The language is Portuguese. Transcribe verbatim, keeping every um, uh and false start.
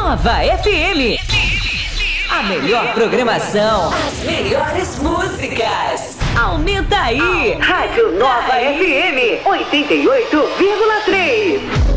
Nova F M. A melhor programação. As melhores músicas. Aumenta aí. Rádio Nova F M oitenta e oito vírgula três.